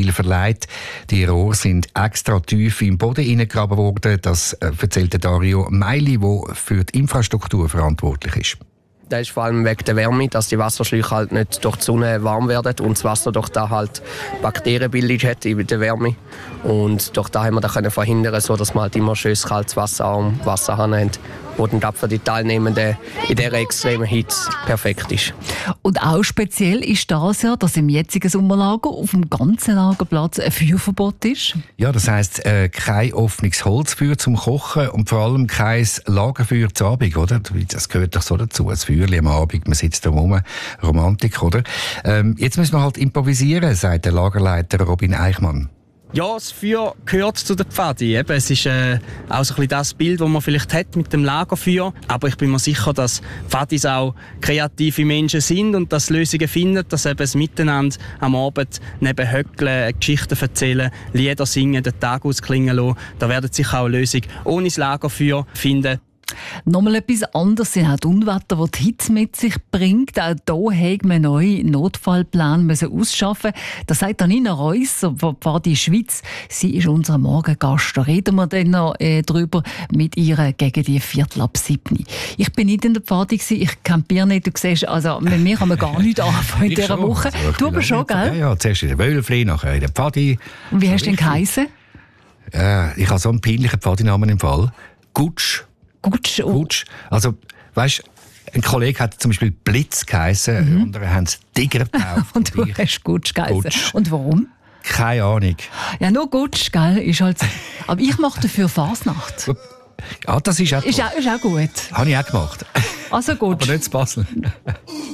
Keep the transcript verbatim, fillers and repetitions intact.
Beispiel verleiht. Die Rohre sind extra tief im Boden hineingegraben worden. Das erzählt Dario Meili, der für die Infrastruktur verantwortlich ist. Das ist vor allem wegen der Wärme, dass die Wasserschläuche halt nicht durch die Sonne warm werden und das Wasser durch da halt Bakterienbildung hat in der Wärme. Und durch da haben wir das können verhindern, so dass man halt immer schönes kaltes Wasser am Wasserhahn haben, wo dann für die Teilnehmenden in dieser extremen Hitze perfekt ist. Und auch speziell ist das ja, dass im jetzigen Sommerlager auf dem ganzen Lagerplatz ein Feuerverbot ist. Ja, das heisst, äh, kein offenes Holzfeuer zum Kochen und vor allem kein Lagerfeuer zu Abend, oder? Das gehört doch so dazu, ein Feuerchen am Abend, man sitzt da rum, Romantik, oder? Ähm, jetzt müssen wir halt improvisieren, sagt der Lagerleiter Robin Eichmann. Ja, das Feuer gehört zu der Pfadi. Eben, es ist äh, auch so ein bisschen das Bild, das man vielleicht hat mit dem Lagerfeuer. Aber ich bin mir sicher, dass Pfadis auch kreative Menschen sind und dass Lösungen finden, dass eben das Miteinander am Abend neben Höckeln, Geschichten erzählen, Lieder singen, den Tag ausklingen lassen. Da werden sich auch Lösungen ohne das Lagerfeuer finden. Nochmal etwas anderes sind auch die Unwetter, die die Hitze mit sich bringt. Auch hier haben wir einen neuen Notfallplan ausschaffen. Das sagt Nina Reusser von Pfadi Schweiz. Sie ist unser Morgengast. Da reden wir dann noch äh, drüber mit ihr gegen die Viertel ab sieben. Ich bin nicht in der Pfadi gewesen, ich campiere nicht. Du siehst, also mit mir kann man gar nicht anfangen in dieser Woche. Also, du aber schon, gell? Ja, ja, zuerst in der Wölfli, nachher in der Pfadi. Und wie hast du denn geheissen? Äh, ich habe so einen peinlichen Pfadinamen im Fall. Gutsch. Gutsch. Oh. Gutsch. Also, weißt, ein Kollege hat zum Beispiel Blitz geheissen, mhm. andere haben es Tiger getauft. Und du hast Gutsch geheissen. Gutsch. Und warum? Keine Ahnung. Ja, nur Gutsch, gell? Ist halt. Aber ich mache dafür Fasnacht. Ja, das ist auch, ist auch, ist auch gut. Habe ich auch gemacht. Also Gutsch. Aber nicht zu Basel.